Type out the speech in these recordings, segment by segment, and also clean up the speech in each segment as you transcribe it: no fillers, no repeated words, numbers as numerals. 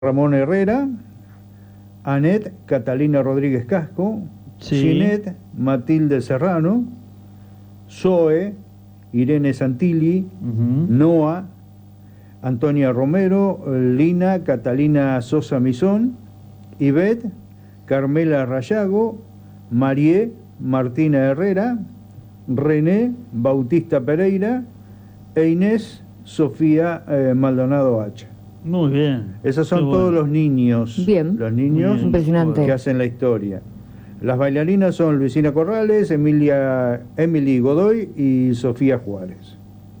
Ramón Herrera, Anet Catalina Rodríguez Casco, Sí. Ginette Matilde Serrano, Zoe Irene Santilli, Noa Antonia Romero, Lina Catalina Sosa Misón, Ivette Carmela Rayago, Marie Martina Herrera, René Bautista Pereira e Inés Sofía Maldonado Hacha. Muy bien. Esos son Qué bueno. todos los niños. Bien. Los niños Bien. Impresionante. que hacen la historia. Las bailarinas son Luisina Corrales, Emily Godoy y Sofía Juárez.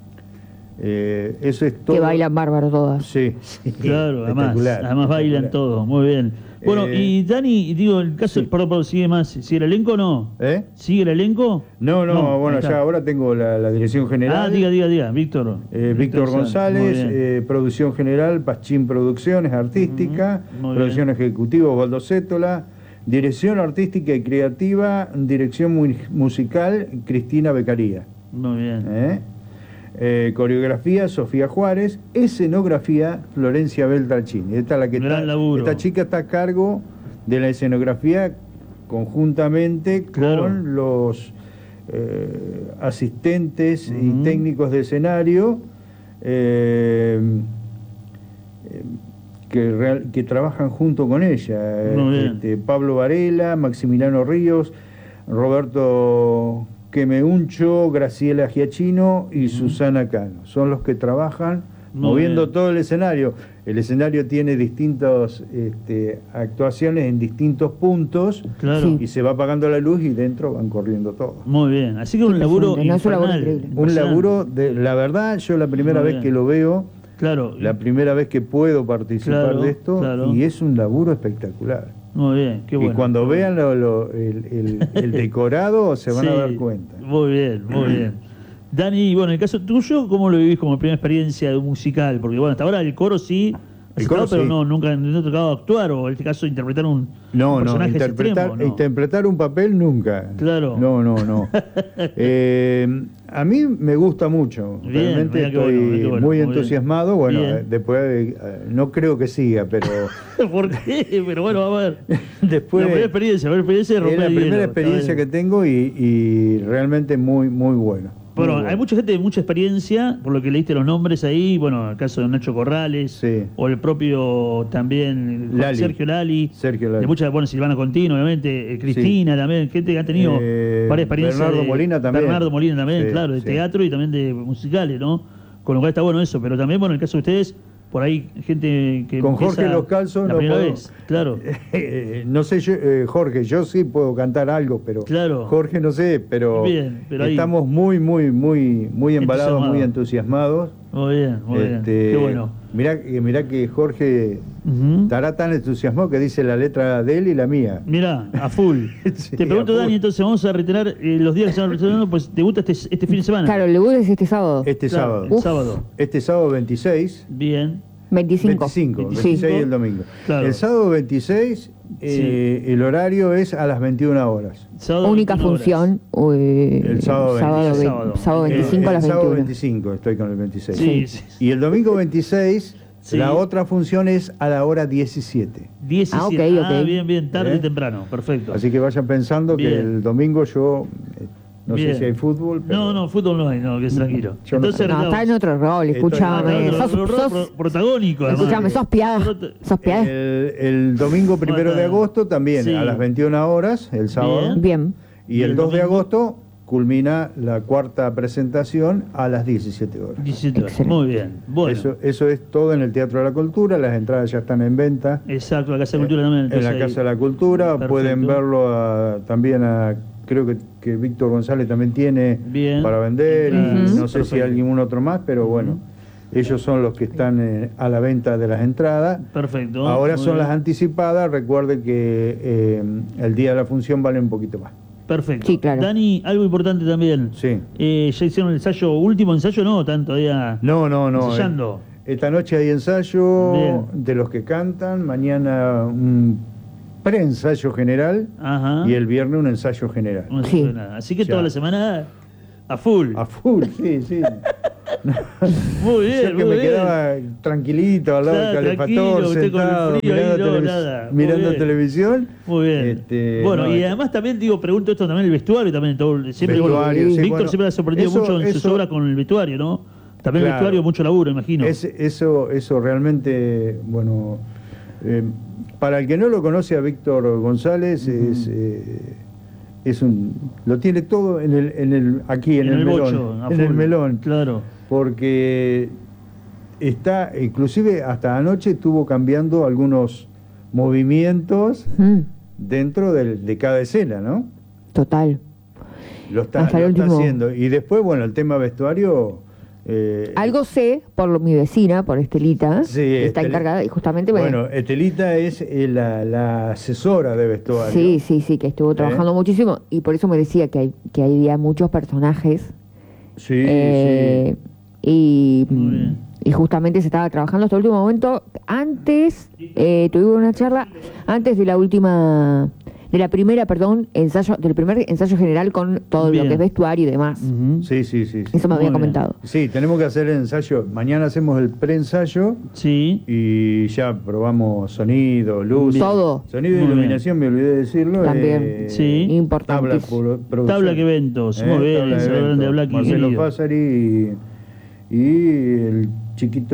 Eso es todo. Que bailan bárbaro todas. Sí. Claro, además Espectacular. bailan todo, muy bien. Bueno, y Dani, digo, el caso, sí. perdón, ¿sigue más? ¿Sigue el elenco o no? ¿Eh? ¿Sigue el elenco? No, bueno, ahí está. ya ahora tengo la dirección general. Ah, diga, Víctor. Víctor González, muy bien. producción general, Pachín Producciones, artística, muy producción ejecutiva, Osvaldo Cétola, dirección artística y creativa, dirección musical, Cristina Beccaría. Muy bien. Coreografía, Sofía Juárez, escenografía, Florencia Beltrachini. Esta, Gran laburo. esta chica está a cargo de la escenografía conjuntamente Claro. con los asistentes y Ujú. técnicos de escenario que trabajan junto con ella. Muy bien. Pablo Varela, Maximiliano Ríos, Roberto Quemeuncho, Graciela Giachino y Susana Cano. Son los que trabajan Muy moviendo bien. todo el escenario. El escenario tiene distintas actuaciones en distintos puntos. Claro. Sí. Y se va apagando la luz y dentro van corriendo todos. Muy bien. Así que un laburo Impresionante, no, es un laburo infernal. increíble. Un laburo, la verdad, yo la primera Muy vez bien. que lo veo, Claro. la primera vez que puedo participar Claro, de esto, claro. y es un laburo espectacular. Muy bien, qué bueno. Y cuando vean el decorado se van a Sí, dar cuenta. Muy bien, muy bien. Dani, bueno, en el caso tuyo, ¿cómo lo vivís como primera experiencia musical? Porque bueno, hasta ahora el coro sí, has El coro estado, pero sí. nunca no te ha tocado actuar, o en este caso interpretar un personaje extremo, ¿no? Interpretar un papel nunca. Claro. No. A mí me gusta mucho. Bien, Realmente mirá qué estoy bueno, qué bueno, muy muy entusiasmado. Bueno, Bien. después no creo que siga, pero ¿Por qué? Pero bueno, vamos a ver. después La primera experiencia de romper es la el primera hielo, experiencia está que bien. tengo y realmente muy buena. Bueno, Muy hay buena. mucha gente de mucha experiencia, por lo que leíste los nombres ahí, bueno, el caso de Nacho Corrales, Sí. o el propio también Lali. Sergio Lali, Sergio Lali. de muchas, bueno, Silvana Contino, obviamente, Cristina también, gente que ha tenido varias experiencias. Bernardo Molina también. Bernardo Molina también, Sí, claro, de sí. teatro y también de musicales, ¿no? Con lo cual está bueno eso, pero también, bueno, en el caso de ustedes, por ahí gente que Con empieza Jorge Los Calzos la no primera puedo. vez, claro. No sé, Jorge, yo sí puedo cantar algo, pero Claro. Jorge no sé, pero, Bien, pero ahí- estamos muy embalados, muy Entusiasmado. entusiasmados. Muy bien, qué bueno. Mirá que Jorge Ujú. estará tan entusiasmado que dice la letra de él y la mía. Mirá, a full. Sí, Te pregunto, a full. Dani, entonces vamos a reiterar los días que se van reiterando, pues debuta este fin de semana. Claro, el debut es este sábado. Este Claro, sábado. el sábado. Este sábado 26. Bien. 25. 26 y el domingo. Claro. El sábado 26, el horario es a las 21 horas. Sábado, Única 21 horas. función. El sábado 26. sábado 25 a las el sábado 21. 25, estoy con el 26. Sí. Y el domingo 26, Sí. la otra función es a la hora 17. 17. Ah, ok. Bien, tarde ¿Eh? y temprano. Perfecto. Así que vayan pensando que Bien. el domingo yo, no Bien. sé si hay fútbol. Pero No, fútbol no hay, no, que es tranquilo. Yo no sé. No, está en otro rol, Estoy- escúchame. Ah, protagónico, además. Escúchame, sos piada. Sos piada. El domingo 1 de agosto también, Sí. a las 21 horas, el sábado. Bien. Y el 2 de domingo. agosto culmina la cuarta presentación a las 17 horas. 17 horas. Excelente. Muy bien. Bueno. Eso es todo en el Teatro de la Cultura, las entradas ya están en venta. Exacto, la Casa de Cultura también. En la entonces ahí. Casa de la Cultura, Perfecto. pueden verlo también creo que Víctor González también tiene Bien. para vender, y Entradas. no sé si Perfecto. algún otro más, pero bueno, ellos son los que están a la venta de las entradas. Perfecto. Ahora Muy son bien. las anticipadas, recuerde que el día de la función vale un poquito más. Perfecto. Sí, claro. Dani, algo importante también. Sí. ¿Ya hicieron el ensayo, último ensayo? No, tanto todavía. No. Ensayando. Esta noche hay ensayo Bien. de los que cantan, mañana un preensayo general Ajá. y el viernes un ensayo general. No Sí. se nada. Así que Ya. toda la semana a full. A full, sí. Muy bien, Yo que muy me bien. quedaba tranquilito al lado Claro, del calefactor, tranquilo, usted con el sentado, frío ahí, mirando, no, nada. Muy mirando bien. televisión. Muy bien. Bueno, no, y además también, pregunto esto también, el vestuario también. Siempre, vestuario, sí, Víctor bueno, siempre ha sorprendido eso- mucho en sus eso- obras con el vestuario, ¿no? También el Claro. vestuario, mucho laburo, imagino. Eso realmente, bueno, para el que no lo conoce a Víctor González, lo tiene todo aquí en el melón, bocho, a en el full, melón, claro. porque está, inclusive hasta anoche estuvo cambiando algunos movimientos dentro de cada escena, ¿no? Total. Lo está Hasta el último. haciendo. Y después, bueno, el tema vestuario. Algo sé por mi vecina, por Estelita, Sí, que está Estel- encargada y justamente Bueno, Estelita es la asesora de vestuario. sí, que estuvo trabajando muchísimo y por eso me decía que había muchos personajes Sí, eh, Muy bien. y justamente se estaba trabajando hasta el último momento. Antes tuvimos una charla antes de del primer ensayo general con todo Bien. lo que es vestuario y demás. sí. Eso me había Muy bien. comentado. Sí, tenemos que hacer el ensayo. Mañana hacemos el preensayo Sí. y ya probamos sonido, luz. Todo. Sonido y Muy iluminación, me olvidé de decirlo. También. Sí. Tabla Importantísimo. producción. Tabla que eventos. Muy bien, Tabla de se hablan de eventos. Blacky, Marcelo querido. Fassari y el chiquito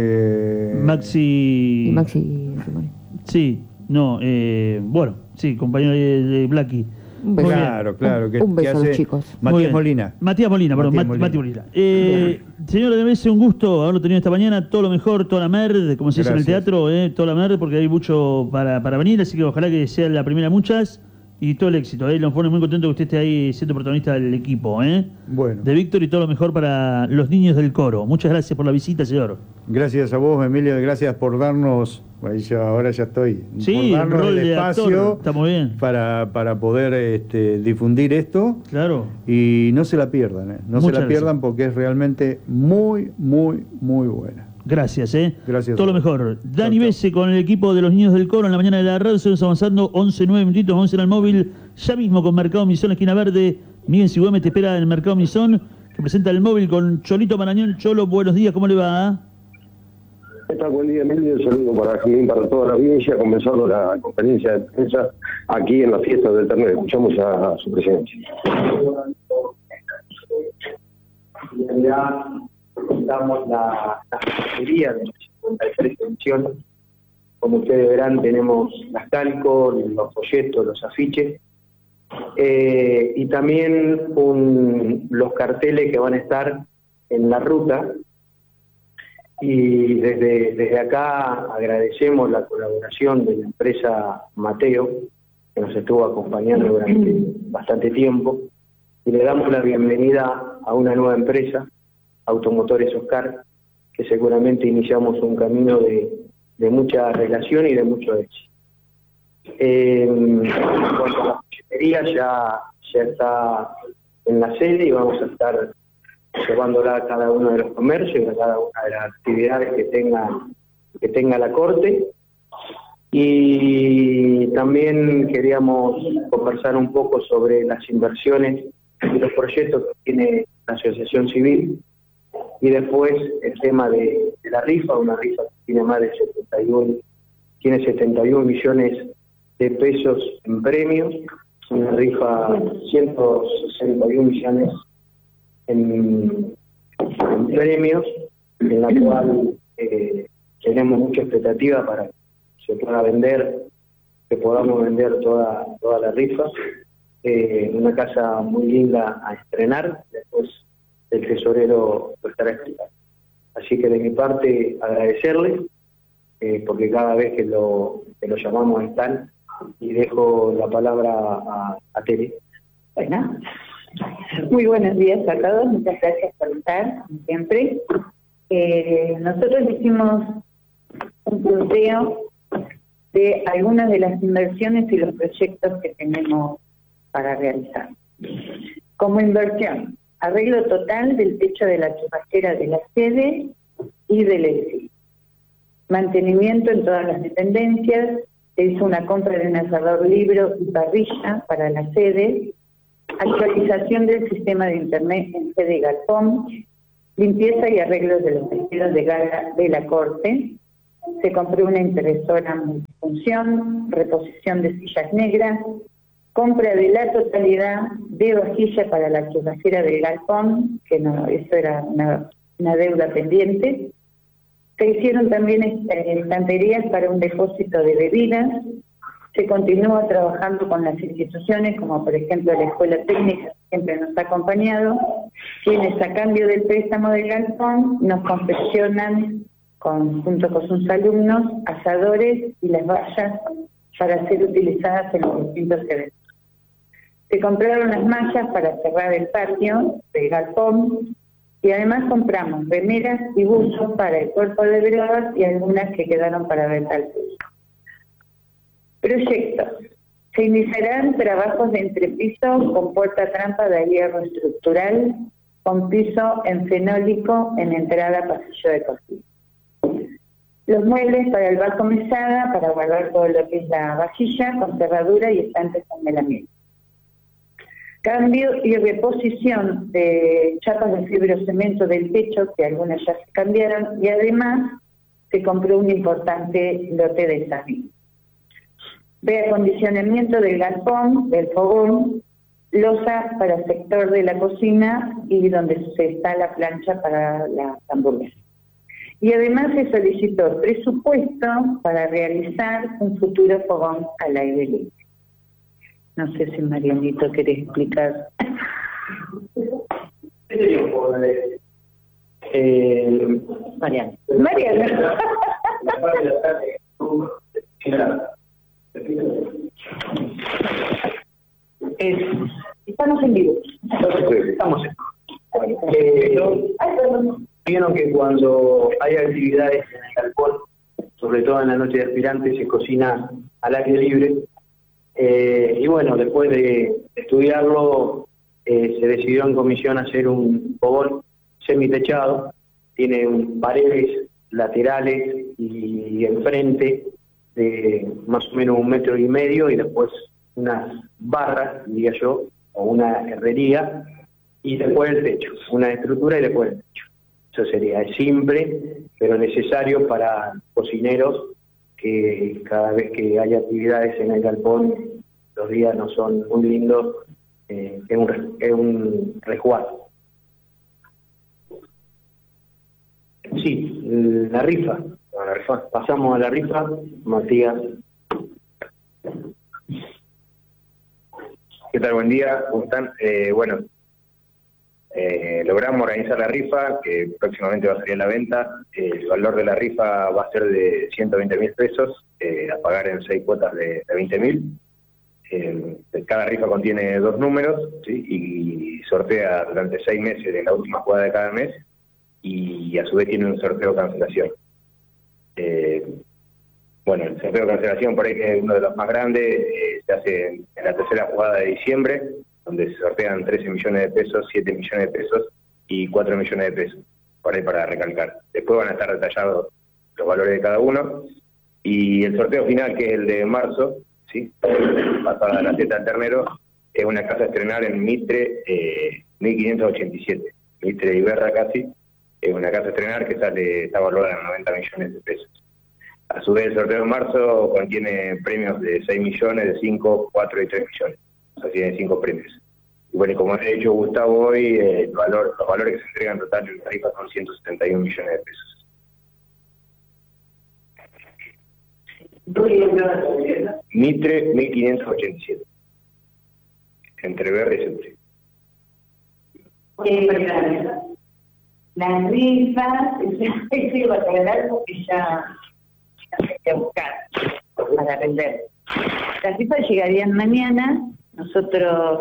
Maxi. Y Maxi. Sí, no, bueno, sí, compañero de Blacky. Un beso. Claro. Un beso a los hace chicos. Muy Matías bien. Molina. Matías Molina, perdón, Mati Molina. Señor Demese, un gusto haberlo tenido esta mañana. Todo lo mejor, toda la merd, como se dice en el Gracias. teatro, toda la merd, porque hay mucho para venir, así que ojalá que sea la primera muchas y todo el éxito. Nos pone muy contento que usted esté ahí siendo protagonista del equipo, Bueno. de Víctor, y todo lo mejor para los niños del coro. Muchas gracias por la visita, señor. Gracias a vos, Emilio, gracias por darnos, ahora ya estoy, Sí, por el darnos rol el de espacio actor, está muy bien. para poder difundir esto Claro. y no se la pierdan, no se Muchas la pierdan porque es realmente muy, muy, muy buena. Gracias, Gracias. Todo lo mejor. Dani Chau. Bese con el equipo de los niños del coro en la mañana de la radio. Seguimos avanzando, 11:09 minutitos. Vamos a ir al móvil ya mismo con Mercado Misón, esquina verde. Miguel Sigüeme te espera en el Mercado Misón, que presenta el móvil con Cholito Marañón. Cholo, buenos días, ¿cómo le va? ¿Qué tal? Buen día, Emilio. Un saludo para Jimín, para toda la audiencia, comenzando la conferencia de prensa aquí en la fiesta del Internet. Escuchamos a su presencia. En realidad, damos la mayoría de las 53 ediciones. Como ustedes verán, tenemos las calcos, los folletos, los afiches, y también los carteles que van a estar en la ruta. Y desde acá agradecemos la colaboración de la empresa Mateo, que nos estuvo acompañando durante bastante tiempo, y le damos la bienvenida a una nueva empresa, Automotores Oscar, que seguramente iniciamos un camino de mucha relación y de mucho éxito. En cuanto a la folletería, ya está en la sede y vamos a estar llevándola a cada uno de los comercios, a cada una de las actividades que tenga la Corte. Y también queríamos conversar un poco sobre las inversiones y los proyectos que tiene la Asociación Civil. Y después el tema de la rifa, una rifa que tiene más de 71 millones de pesos en premios, una rifa 161 millones en premios, en la cual tenemos mucha expectativa para que se pueda vender, que podamos vender toda la rifa. Una casa muy linda a estrenar, después el tesorero lo estará explicando. Así que de mi parte agradecerle, porque cada vez que lo llamamos están, y dejo la palabra a Tere. Bueno, muy buenos días a todos, muchas gracias por estar, como siempre. Nosotros hicimos un punteo de algunas de las inversiones y los proyectos que tenemos para realizar. Como inversión, arreglo total del techo de la churrasquera de la sede y del edificio. Mantenimiento en todas las dependencias, se hizo una compra de un asador libro y parrilla para la sede, actualización del sistema de internet en sede Galpón, limpieza y arreglos de los vestidos de gala de la corte. Se compró una impresora multifunción, reposición de sillas negras, compra de la totalidad de vajilla para la churrasquera del galpón, que no, eso era una deuda pendiente. Se hicieron también estanterías para un depósito de bebidas. Se continúa trabajando con las instituciones, como por ejemplo la Escuela Técnica, que siempre nos ha acompañado, quienes a cambio del préstamo del galpón nos confeccionan, junto con sus alumnos, asadores y las vallas para ser utilizadas en los distintos eventos. Se compraron las mallas para cerrar el patio del galpón y además compramos remeras y buzos para el cuerpo de brigadas y algunas que quedaron para venta al público. Proyectos. Se iniciarán trabajos de entrepiso con puerta trampa de hierro estructural con piso en fenólico en entrada pasillo de cocina. Los muebles para el bajo mesada para guardar todo lo que es la vajilla con cerradura y estantes con melamina. Cambio y reposición de chapas de fibrocemento del techo, que algunas ya se cambiaron, y además se compró un importante lote de sabín. Reacondicionamiento del galpón, del fogón, losa para el sector de la cocina y donde se está la plancha para la hamburguesa. Y además se solicitó presupuesto para realizar un futuro fogón al aire libre. No sé si Marianito quiere explicar. Mariana. Mariana. Estamos en vivo. Estamos vieron que cuando hay actividades en el galpón, sobre todo en la noche de aspirantes, se cocina al aire libre. Y bueno, después de estudiarlo, se decidió en comisión hacer un fogón semitechado. Tiene paredes laterales y enfrente de más o menos 1,5 metros y después unas barras, diría yo, o una herrería, y después el techo, una estructura y después el techo. Eso sería, es simple, pero necesario para cocineros que cada vez que hay actividades en el galpón, los días no son muy lindos, es un resguardo. Sí, la rifa. Pasamos a la rifa, Matías. ¿Qué tal? Buen día, ¿cómo están? Logramos organizar la rifa, que próximamente va a salir a la venta. El valor de la rifa va a ser de 120.000 pesos, a pagar en 6 cuotas de 20.000. Cada rifa contiene 2 números, ¿sí? Y sortea durante 6 meses de la última jugada de cada mes, y a su vez tiene un sorteo de cancelación. El sorteo de cancelación, por ahí que es uno de los más grandes, se hace en la tercera jugada de diciembre, donde se sortean 13 millones de pesos, 7 millones de pesos y 4 millones de pesos, por ahí para recalcar. Después van a estar detallados los valores de cada uno. Y el sorteo final, que es el de marzo, ¿sí? Pasada la teta del ternero, es una casa a estrenar en Mitre 1587. Mitre Iberra casi, es una casa a estrenar que está valorada en 90 millones de pesos. A su vez, el sorteo de marzo contiene premios de 6 millones, de 5, 4 y 3 millones. O sea, tiene 5 premios. Y bueno, como ha dicho Gustavo hoy, los valores que se entregan en total en tarifa son 171 millones de pesos. Mitre 1587. Entre Berra y Centre. Las rifas, eso iba a aclarar porque ya hay que buscar para vender. Las rifas llegarían mañana, nosotros,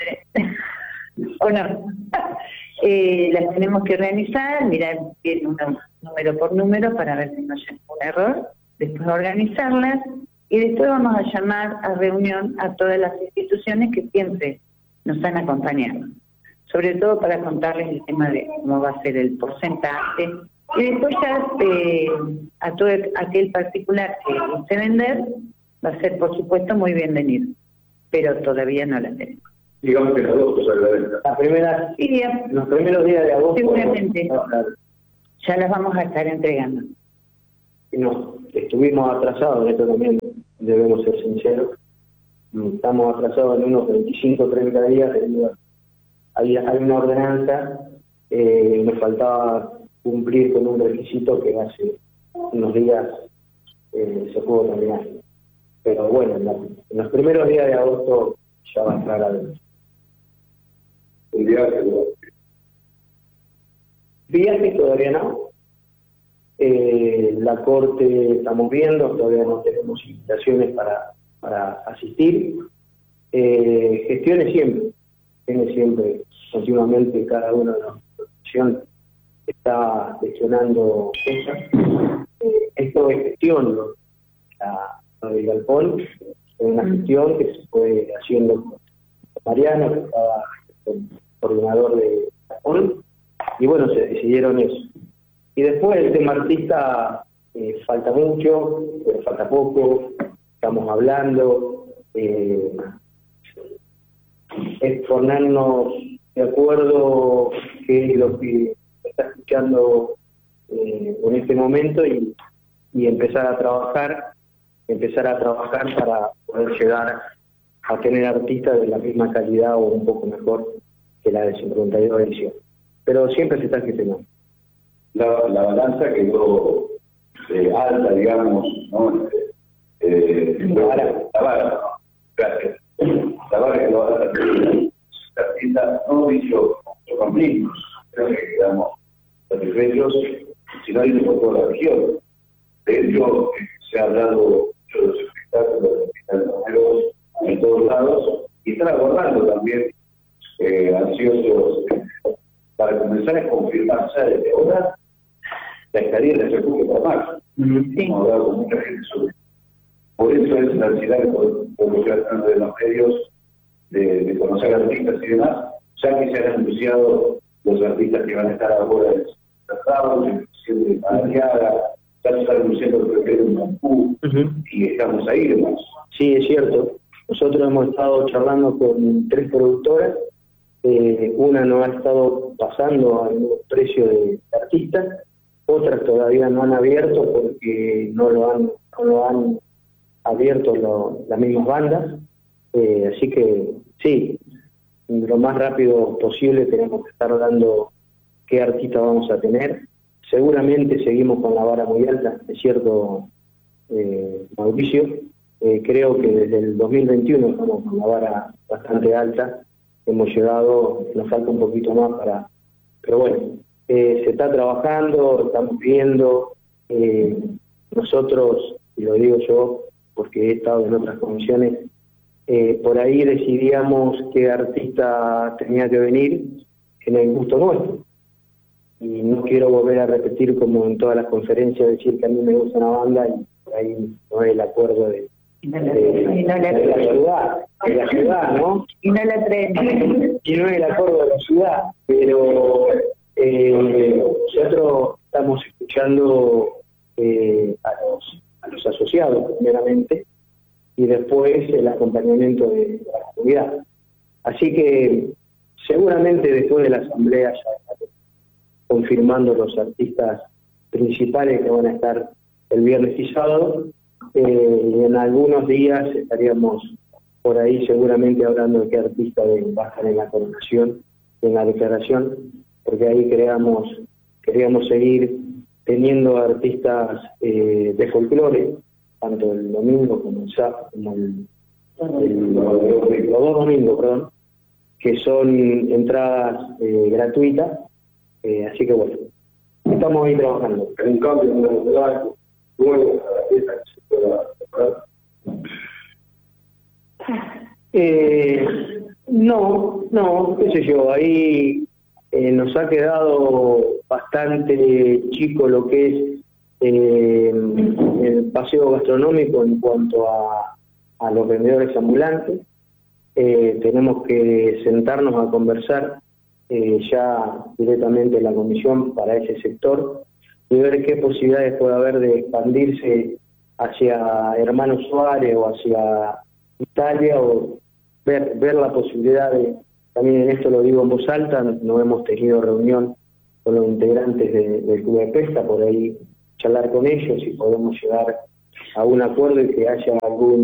o no, las tenemos que organizar, mirar bien número por número para ver si no hay ningún error, después organizarlas y después vamos a llamar a reunión a todas las instituciones que siempre nos han acompañado, sobre todo para contarles el tema de cómo va a ser el porcentaje. Y después ya a todo aquel particular que guste vender, va a ser por supuesto muy bienvenido, pero todavía no la tenemos. Digamos que en agosto sale la venta. La primera, Sí, los primeros días de agosto. seguramente. Ya las vamos a estar entregando. Y no, estuvimos atrasados, esto también debemos ser sinceros. Estamos atrasados en unos 25 o 30 días. Hay una ordenanza, nos faltaba cumplir con un requisito que hace unos días se pudo terminar. Pero bueno, en los primeros días de agosto ya va a estar algo. Un viaje, ¿no? Viajes todavía no. La corte estamos viendo, todavía no tenemos invitaciones para asistir. Gestiones siempre, continuamente cada uno de los organizaciones está gestionando cosas. Esto es gestión, ¿no? Lo del galpón es una gestión que se fue haciendo con Mariano, que estaba el coordinador de galpón, y bueno, se decidieron eso. Y después el tema artista falta mucho, pero falta poco, estamos hablando, es ponernos de acuerdo qué es lo que está escuchando en este momento y empezar a trabajar para poder llegar a tener artistas de la misma calidad o un poco mejor que la de 52 edición. Pero siempre se está gestionando. La balanza quedó alta, digamos, ¿no? La vara, ¿no? Gracias. La vara quedó alta. La artista no dicho conflictos, creo que quedamos satisfechos, sino dicho por toda la región. De hecho, se ha hablado mucho de los espectáculos de en todos lados y están aguardando también ansiosos para comenzar a confirmarse desde ahora la estadía del refugio para marzo. Hemos hablado con mucha gente sobre. Por eso es la ansiedad por lo que están de los medios de conocer artistas y demás, ya que se han anunciado los artistas que van a estar ahora en Tratados, en diciembre de Madariaga, ya se están anunciando el preferido en Mampú, y estamos ahí demás. Sí, es cierto. Nosotros hemos estado charlando con 3 productoras. Una nos ha estado pasando a un precio de artistas, otras todavía no han abierto porque no lo han abierto las mismas bandas. Así que sí, lo más rápido posible tenemos que estar dando qué artista vamos a tener. Seguramente seguimos con la vara muy alta, es cierto, Mauricio. Creo que desde el 2021 estamos con la vara bastante alta. Hemos llegado, nos falta un poquito más pero bueno, se está trabajando, estamos viendo. Nosotros, y lo digo yo porque he estado en otras comisiones, por ahí decidíamos qué artista tenía que venir en el gusto nuestro. Y no quiero volver a repetir como en todas las conferencias, decir que a mí me gusta una banda y por ahí no es el acuerdo de la ciudad, ¿no? Y no la traen. Y no es el acuerdo de la ciudad, pero nosotros estamos escuchando a los asociados primeramente y después el acompañamiento de la comunidad. Así que seguramente después de la asamblea ya estaremos confirmando los artistas principales que van a estar el viernes y sábado. Y en algunos días estaríamos por ahí seguramente hablando de qué artista va a estar en la coronación, en la declaración, porque ahí queríamos seguir teniendo artistas de folclore, tanto el domingo como el sábado, como los 2 domingos, perdón, que son entradas gratuitas. Así que bueno, estamos ahí trabajando. En un cambio nuevo para la fiesta que se pueda comprar. No, qué sé yo, ahí nos ha quedado bastante chico lo que es el paseo gastronómico en cuanto a los vendedores ambulantes. Tenemos que sentarnos a conversar ya directamente en la comisión para ese sector y ver qué posibilidades puede haber de expandirse hacia Hermanos Suárez o hacia Italia o ver la posibilidad de, también en esto lo digo en voz alta, no hemos tenido reunión con los integrantes del Club de Pesca, por ahí charlar con ellos y podemos llegar a un acuerdo y que haya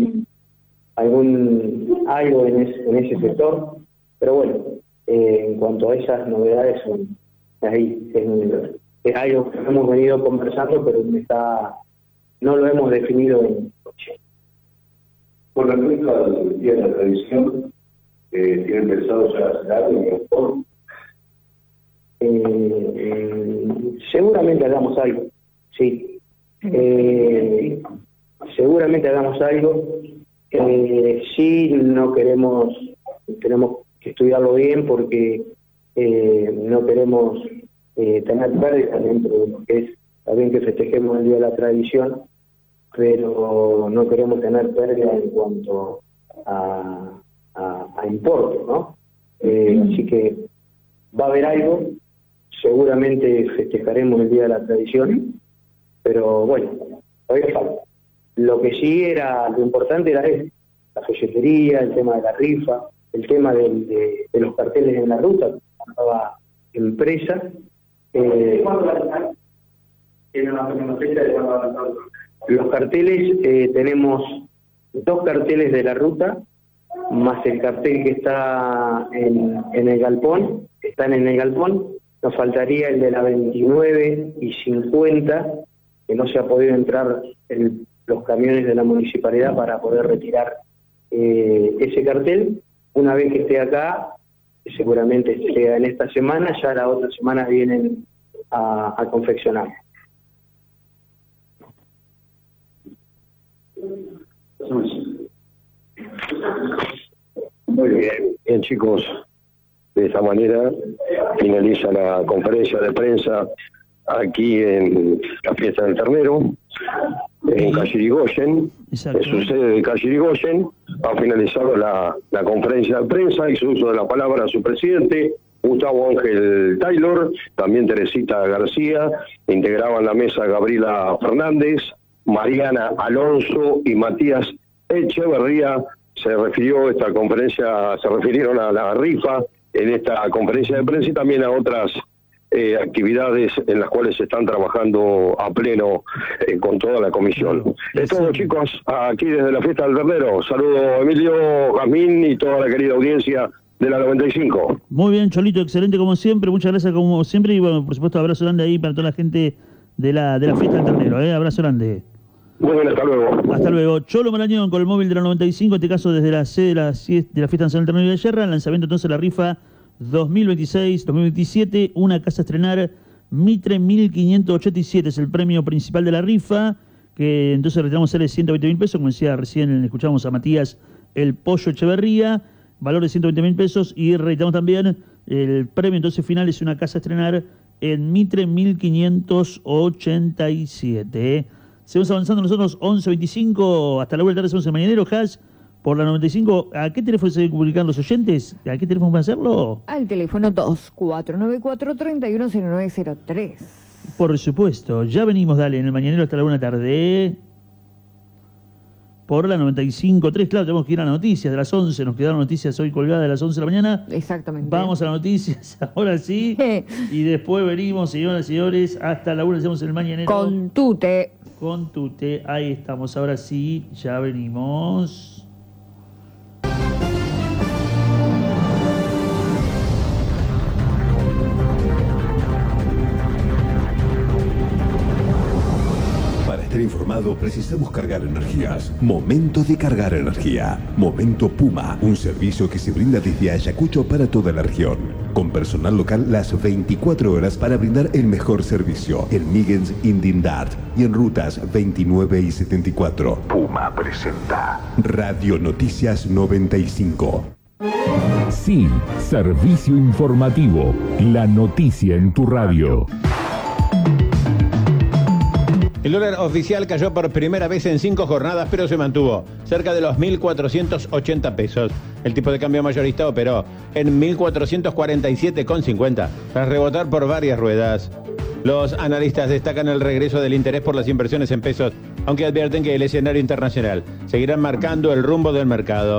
algo en ese sector. Pero bueno, en cuanto a esas novedades, ahí es algo que hemos venido conversando, pero no lo hemos definido en coche. Con respecto al Día de la Tradición, ¿tienen pensado ya hacer algo en el foro? Seguramente hagamos algo, sí. Seguramente hagamos algo. Sí, no tenemos que estudiarlo bien porque no queremos tener pérdidas dentro de lo que es, está bien que festejemos el Día de la Tradición, pero no queremos tener pérdidas en cuanto a importe, ¿no? Así que va a haber algo, seguramente festejaremos el Día de la Tradición, pero bueno, todavía falta. Lo que sí lo importante era la folletería, el tema de la rifa, el tema de los carteles en la ruta, la nueva empresa. Los carteles, tenemos 2 carteles de la ruta, más el cartel que está en el galpón, están en el galpón. Nos faltaría el de la 29 y 50, que no se ha podido entrar los camiones de la municipalidad para poder retirar ese cartel. Una vez que esté acá, seguramente sea en esta semana, ya la otra semana vienen a confeccionar. Muy bien, chicos. De esta manera finaliza la conferencia de prensa aquí en la Fiesta del Ternero, en calle Irigoyen, en su sede de calle Irigoyen. Ha finalizado la conferencia de prensa, hizo uso de la palabra su presidente, Gustavo Ángel Taylor, también Teresita García, integraban la mesa Gabriela Fernández, Mariana Alonso y Matías Echeverría. Se refirieron a la rifa en esta conferencia de prensa y también a otras actividades en las cuales se están trabajando a pleno con toda la comisión. Es todo, chicos, aquí desde la Fiesta del Ternero. Saludo a Emilio, Jazmín y toda la querida audiencia de la 95. Muy bien, Cholito, excelente como siempre, muchas gracias como siempre y bueno, por supuesto, abrazo grande ahí para toda la gente de la Fiesta del Ternero, abrazo grande. Muy bien, hasta luego. Hasta luego. Cholo Marañón con el móvil de la 95, en este caso desde la sede de la Fiesta Nacional del Ternero de Yerra, lanzamiento entonces de la rifa 2026-2027, una casa a estrenar, Mitre 1587 es el premio principal de la rifa, que entonces retiramos de 120.000 pesos, como decía recién, escuchamos a Matías el Pollo Echeverría, valor de 120.000 pesos, y reiteramos también, el premio entonces final es una casa a estrenar en Mitre 1587. Seguimos avanzando nosotros, 11.25, hasta la vuelta hacemos el mañanero, Hash, por la 95. ¿A qué teléfono se comunican los oyentes? ¿A qué teléfono van a hacerlo? Al teléfono 2494-310903. Por supuesto, ya venimos, dale, en el mañanero hasta la 1 tarde. Por la 95.3, claro, tenemos que ir a las noticias de las 11, nos quedaron noticias hoy colgadas de las 11 de la mañana. Exactamente. Vamos a las noticias, ahora sí, y después venimos, señoras y señores, hasta la 1 hacemos el mañanero. Con Tute. Con Tute, ahí estamos, ahora sí, ya venimos. Estar informado, precisamos cargar energías. Momento de cargar energía. Momento Puma, un servicio que se brinda desde Ayacucho para toda la región. Con personal local las 24 horas para brindar el mejor servicio en Migens Indindart y en rutas 29 y 74. Puma presenta Radio Noticias 95. Sí, servicio informativo. La noticia en tu radio. El dólar oficial cayó por primera vez en 5 jornadas, pero se mantuvo cerca de los 1.480 pesos. El tipo de cambio mayorista operó en 1.447,50 tras rebotar por varias ruedas. Los analistas destacan el regreso del interés por las inversiones en pesos, aunque advierten que el escenario internacional seguirá marcando el rumbo del mercado.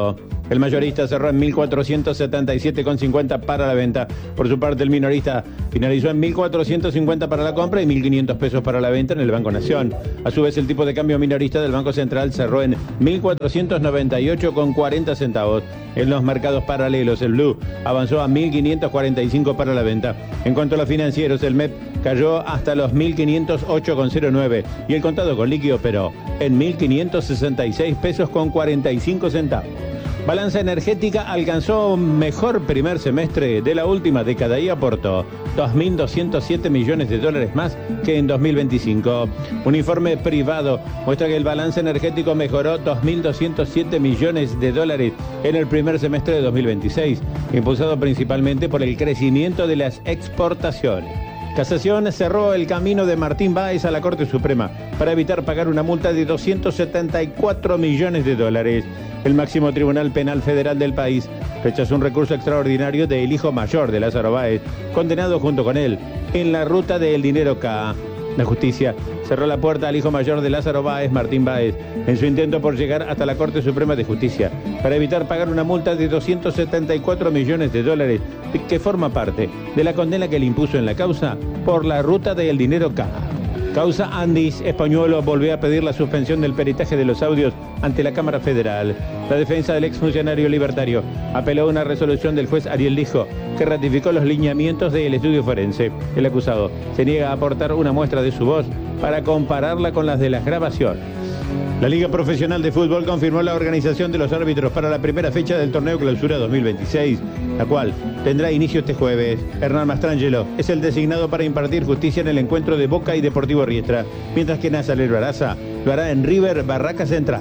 El mayorista cerró en 1.477,50 para la venta. Por su parte, el minorista finalizó en 1.450 para la compra y 1.500 pesos para la venta en el Banco Nación. A su vez, el tipo de cambio minorista del Banco Central cerró en 1.498,40 centavos. En los mercados paralelos, el Blue avanzó a 1.545 para la venta. En cuanto a los financieros, el MEP cayó hasta los 1.508,09 y el contado con líquido operó en 1.566 pesos con 45 centavos. Balanza energética alcanzó mejor primer semestre de la última década y aportó 2.207 millones de dólares más que en 2025. Un informe privado muestra que el balance energético mejoró 2.207 millones de dólares en el primer semestre de 2026, impulsado principalmente por el crecimiento de las exportaciones. Casación cerró el camino de Martín Báez a la Corte Suprema para evitar pagar una multa de 274 millones de dólares. El máximo Tribunal Penal Federal del país rechazó un recurso extraordinario del hijo mayor de Lázaro Báez, condenado junto con él en la ruta del dinero K. La justicia cerró la puerta al hijo mayor de Lázaro Báez, Martín Báez, en su intento por llegar hasta la Corte Suprema de Justicia para evitar pagar una multa de 274 millones de dólares que forma parte de la condena que le impuso en la causa por la ruta del dinero K. Causa Andis. Españuelo volvió a pedir la suspensión del peritaje de los audios ante la Cámara Federal. La defensa del exfuncionario libertario apeló a una resolución del juez Ariel Lijo que ratificó los lineamientos del estudio forense. El acusado se niega a aportar una muestra de su voz para compararla con las de las grabaciones. La Liga Profesional de Fútbol confirmó la organización de los árbitros para la primera fecha del torneo Clausura 2026, la cual tendrá inicio este jueves. Hernán Mastrangelo es el designado para impartir justicia en el encuentro de Boca y Deportivo Riestra, mientras que Nazareno Araza lo hará en River Barraca Central.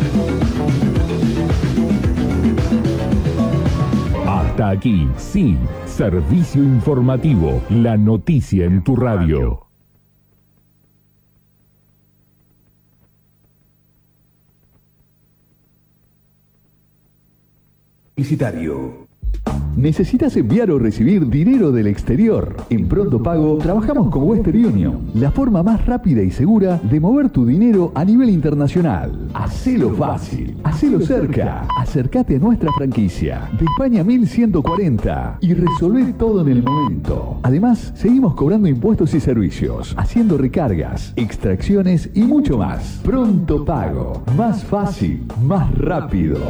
Hasta aquí, sí, servicio informativo, la noticia en tu radio. Publicitario. ¿Necesitas enviar o recibir dinero del exterior? En Pronto Pago trabajamos con Western Union, la forma más rápida y segura de mover tu dinero a nivel internacional. Hacelo fácil, hacelo cerca. Acércate a nuestra franquicia de España 1140 y resolvé todo en el momento. Además, seguimos cobrando impuestos y servicios, haciendo recargas, extracciones y mucho más. Pronto Pago, más fácil, más rápido.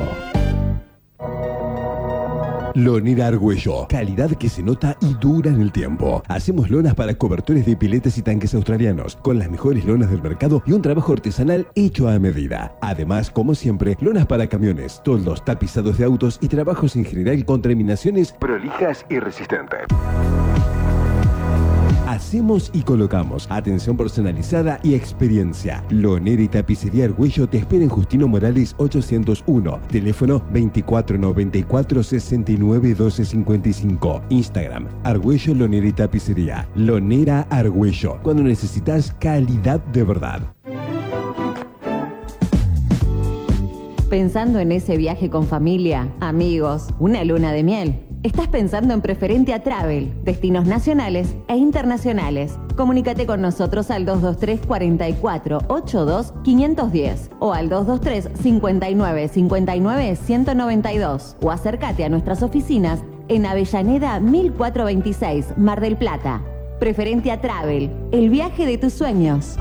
Lonera Argüello, calidad que se nota y dura en el tiempo. Hacemos lonas para cobertores de piletas y tanques australianos, con las mejores lonas del mercado y un trabajo artesanal hecho a medida. Además, como siempre, lonas para camiones, toldos, tapizados de autos y trabajos en general con terminaciones prolijas y resistentes. Hacemos y colocamos atención personalizada y experiencia. Lonera y Tapicería Argüello te espera en Justino Morales 801. Teléfono 2494 69 12 55. Instagram Argüello Lonera y Tapicería. Lonera Argüello. Cuando necesitas calidad de verdad. Pensando en ese viaje con familia, amigos, una luna de miel. Estás pensando en Preferentia Travel, destinos nacionales e internacionales. Comunícate con nosotros al 223 44 82 510 o al 223 59 59 192 o acércate a nuestras oficinas en Avellaneda 1426, Mar del Plata. Preferentia Travel, el viaje de tus sueños.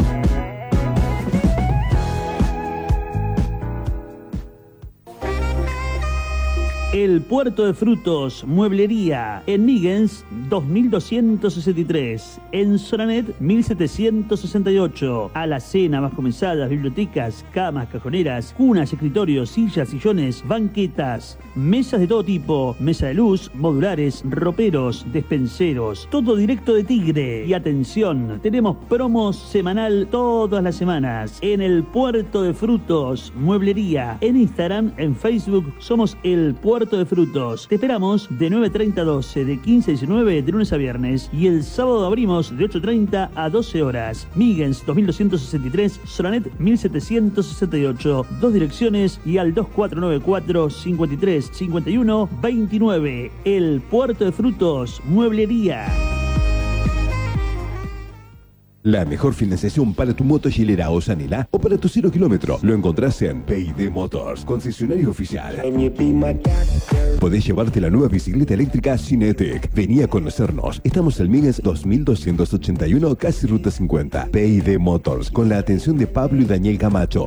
El Puerto de Frutos, Mueblería, en Migens 2263, en Soranet 1768, alacena, más comisadas, bibliotecas, camas, cajoneras, cunas, escritorios, sillas, sillones, banquetas, mesas de todo tipo, mesa de luz, modulares, roperos, despenseros, todo directo de Tigre. Y atención, tenemos promos semanal todas las semanas en el Puerto de Frutos, Mueblería, en Instagram, en Facebook, somos el Puerto de Frutos. Te esperamos de 9:30 a 12, de 15 a 19, de lunes a viernes. Y el sábado abrimos de 8:30 a 12 horas. Migens 2263, Soranet 1768. Dos direcciones y al 2494 53 51 29. El Puerto de Frutos, Mueblería. La mejor financiación para tu moto hilera o Sanila o para tu 0 kilómetro lo encontrás en P&D Motors, concesionario oficial. Podés llevarte la nueva bicicleta eléctrica Cinetic. Vení a conocernos. Estamos en Míguez 2281, casi ruta 50. P&D Motors, con la atención de Pablo y Daniel Camacho.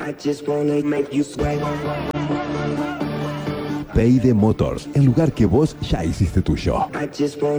P&D Motors, el lugar que vos ya hiciste tuyo.